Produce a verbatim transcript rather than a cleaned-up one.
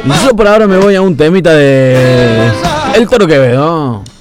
Yo por ahora me voy a un temita de El Toro Quevedo.